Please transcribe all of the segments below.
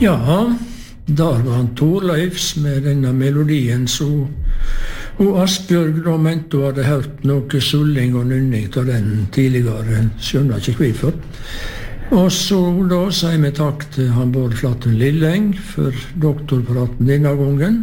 Ja, der var han Torleifs med denne melodien, så og Asbjørg da mente hun hadde hørt noe sulling og nynning av den tidligere, skjønner ikke hvorfor. Og så da sier vi takk til han Bård Flatten Lilleng for doktorpraten denne gangen.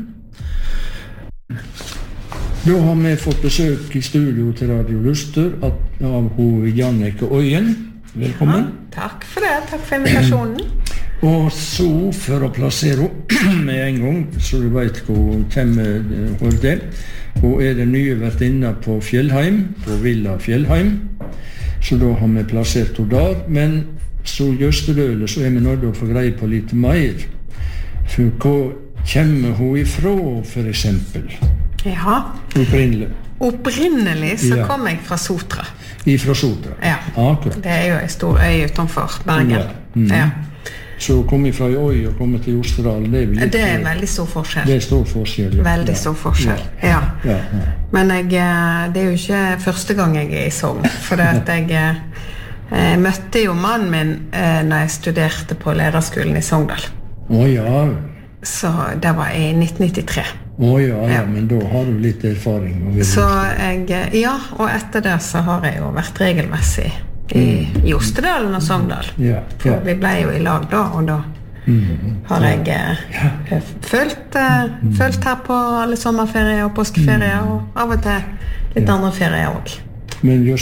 Da har vi fått besøk i studio til Radio Luster av Jannicke Øyen. Velkommen. Ja, takk for det, takk for invitasjonen. Og så, for å plassere henne med en gang, så du vet hvor kommer det. Hun den nye vertinna på Fjellheim, på Villa Fjellheim. Så da har vi plassert henne der. Men så Jøstedøle, så vi nødt til å få greie på litt mer. For hvor kommer hun ifra, for eksempel? Ja. Opprinnelig så kom jeg fra Sotra. Ifra Sotra? Ja. Akkurat. Det jo en stor øy utenfor Bergen. Ja. Så kom jeg fra øy og kom til Jostedal, det veldig stor forskjell. Det stor forskjell, ja. Veldig stor forskjell, ja. Men det jo ikke første gang jeg i Sogn, for jeg møtte jo mannen min når jeg studerte på lederskolen i Sogndal. Ja. Så det var i 1993. Ja, men da har du litt erfaring. Så og etter det så har jeg jo vært regelmessig i Jostedalen og Sogndal. For vi ble jo i lag da, og da har jeg følt her på alle sommerferier og påskeferier, og av og til litt andre ferier også. Men